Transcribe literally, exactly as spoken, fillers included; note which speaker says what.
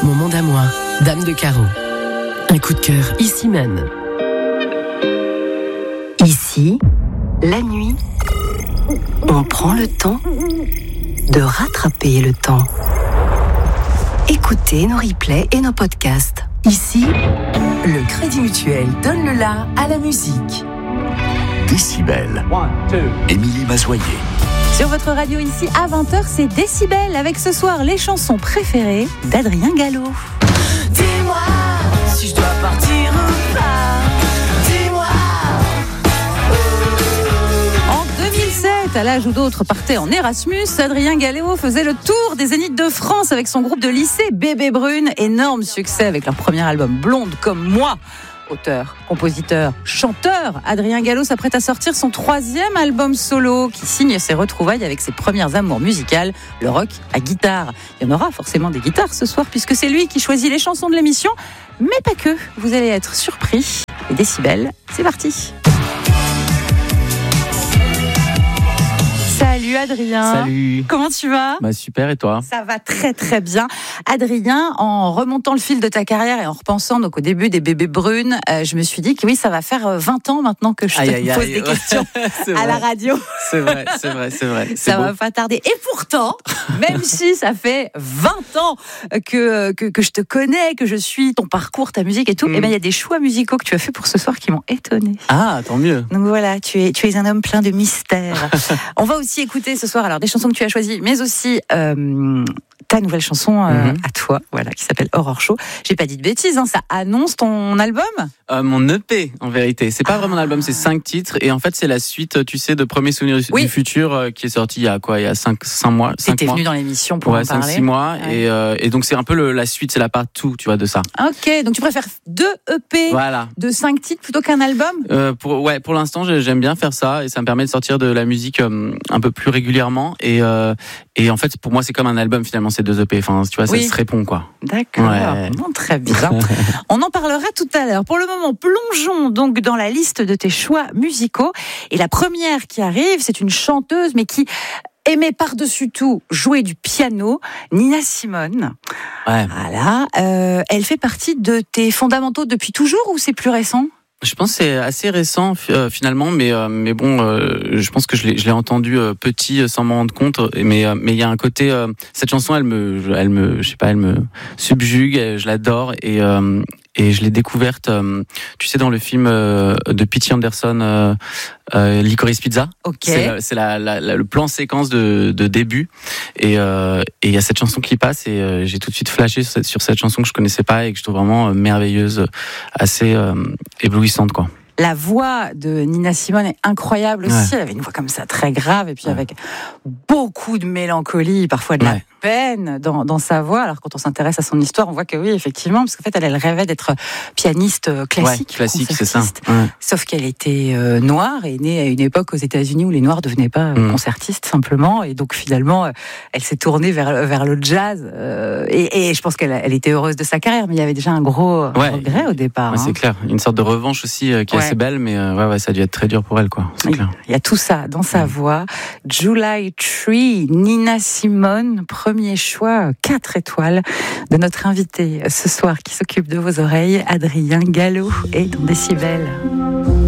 Speaker 1: Mon monde à moi, Dame de Carreau. Un coup de cœur ici même. Ici, la nuit, on prend le temps de rattraper le temps. Écoutez nos replays et nos podcasts. Ici, le Crédit Mutuel donne le la à la musique.
Speaker 2: Décibel. Émilie Mazoyer.
Speaker 3: Sur votre radio ici à vingt heures, c'est Décibel avec ce soir les chansons préférées d'Adrien Gallo.
Speaker 4: Dis-moi si je dois partir ou pas. Dis-moi.
Speaker 3: En deux mille sept, à l'âge où d'autres partaient en Erasmus, Adrien Gallo faisait le tour des Zéniths de France avec son groupe de lycée Bébé Brune. Énorme succès avec leur premier album Blonde comme moi. Auteur, compositeur, chanteur, Adrien Gallo s'apprête à sortir son troisième album solo qui signe ses retrouvailles avec ses premières amours musicales, le rock à guitare. Il y en aura forcément des guitares ce soir puisque c'est lui qui choisit les chansons de l'émission, mais pas que. Vous allez être surpris. Et Décibel, c'est parti. Salut Adrien.
Speaker 5: Salut.
Speaker 3: Comment tu vas ?
Speaker 5: Bah super, et toi ?
Speaker 3: Ça va très très bien. Adrien, en remontant le fil de ta carrière et en repensant donc au début des Bébés Brunes, euh, je me suis dit que oui, ça va faire vingt ans maintenant que je te
Speaker 5: aïe, aïe,
Speaker 3: pose
Speaker 5: aïe,
Speaker 3: des
Speaker 5: ouais.
Speaker 3: questions
Speaker 5: C'est
Speaker 3: à
Speaker 5: vrai.
Speaker 3: la radio.
Speaker 5: C'est vrai, c'est vrai, c'est vrai. C'est
Speaker 3: Ça
Speaker 5: beau.
Speaker 3: va pas tarder. Et pourtant, même si ça fait vingt ans que, que, que je te connais, que je suis ton parcours, ta musique et tout,
Speaker 5: Mm.
Speaker 3: eh ben, il y a des choix musicaux que tu as fait pour ce soir qui m'ont étonnée.
Speaker 5: Ah, tant mieux.
Speaker 3: Donc voilà, tu es, tu es un homme plein de mystères. On va aussi écouter ce soir alors des chansons que tu as choisies, mais aussi euh, ta nouvelle chanson euh,
Speaker 5: Mhm.
Speaker 3: à toi, voilà, qui s'appelle Aurore Show. J'ai pas dit de bêtises, hein, ça annonce ton album.
Speaker 5: Euh, mon E P, en vérité. C'est pas vraiment un album, c'est cinq titres. Et en fait, c'est la suite, tu sais, de Premier Souvenir
Speaker 3: Oui.
Speaker 5: du futur euh, qui est sorti il y a quoi ? Il y a cinq mois. cinq
Speaker 3: T'étais
Speaker 5: mois.
Speaker 3: venu dans l'émission pour
Speaker 5: Ouais,
Speaker 3: en
Speaker 5: cinq
Speaker 3: parler.
Speaker 5: six mois.
Speaker 3: Ouais.
Speaker 5: Et, euh, et donc, c'est un peu le, la suite, c'est la part tout, tu vois, de ça.
Speaker 3: Ok, donc tu préfères deux E P
Speaker 5: Voilà.
Speaker 3: de cinq titres plutôt qu'un album ?
Speaker 5: Euh, pour, ouais, pour l'instant, j'ai- j'aime bien faire ça et ça me permet de sortir de la musique euh, un peu plus régulièrement. Et, euh, et en fait, pour moi, c'est comme un album finalement, ces deux E P. Enfin, tu vois, ça
Speaker 3: Oui.
Speaker 5: se répond, quoi.
Speaker 3: D'accord,
Speaker 5: Ouais.
Speaker 3: bon, très bien. On en parlera tout à l'heure. Pour le moment, plongeons donc dans la liste de tes choix musicaux. Et la première qui arrive, c'est une chanteuse, mais qui aimait par-dessus tout jouer du piano, Nina Simone.
Speaker 5: Ouais.
Speaker 3: Voilà. Euh, elle fait partie de tes fondamentaux depuis toujours ou c'est plus récent ?
Speaker 5: Je pense que c'est assez récent euh, finalement, mais euh, mais bon, euh, je pense que je l'ai je l'ai entendu euh, petit euh, sans m'en rendre compte. Mais euh, mais il y a un côté, euh, cette chanson, elle me elle me je sais pas, elle me subjugue. euh, Je l'adore et euh, et je l'ai découverte, euh, tu sais, dans le film euh, de P T Anderson, euh, euh, Licorice Pizza.
Speaker 3: Ok.
Speaker 5: C'est, la- c'est la, la, la- le plan séquence de, de début et euh, et il y a cette chanson qui passe et euh, j'ai tout de suite flashé sur cette, sur cette chanson que je connaissais pas et que je trouve vraiment euh, merveilleuse, assez euh, éblouissante, quoi.
Speaker 3: La voix de Nina Simone est incroyable aussi.
Speaker 5: Ouais.
Speaker 3: Elle avait une voix comme ça très grave et puis
Speaker 5: Ouais.
Speaker 3: avec beaucoup de mélancolie, parfois de la
Speaker 5: Ouais.
Speaker 3: peine dans, dans sa voix. Alors quand on s'intéresse à son histoire, on voit que oui, effectivement, parce qu'en fait, elle, elle rêvait d'être pianiste euh, classique.
Speaker 5: Ouais, classique, c'est ça.
Speaker 3: concertiste.
Speaker 5: Ouais.
Speaker 3: Sauf qu'elle était euh, noire et née à une époque aux États-Unis où les noirs devenaient pas euh,
Speaker 5: Mm.
Speaker 3: concertistes simplement. Et donc finalement, euh, elle s'est tournée vers, vers le jazz. euh, et, et je pense qu'elle elle était heureuse de sa carrière, mais il y avait déjà un gros euh,
Speaker 5: Ouais.
Speaker 3: regret au départ.
Speaker 5: Ouais,
Speaker 3: hein.
Speaker 5: c'est clair. Une sorte de revanche aussi euh, qui est
Speaker 3: Ouais.
Speaker 5: assez belle, mais euh, ouais, ouais, ça a dû être très dur pour elle, quoi. C'est
Speaker 3: Oui,
Speaker 5: clair.
Speaker 3: il y a tout ça dans sa
Speaker 5: Mm.
Speaker 3: voix. July Tree, Nina Simone, premier choix, quatre étoiles de notre invité ce soir qui s'occupe de vos oreilles, Adrien Gallo, et dans Décibel.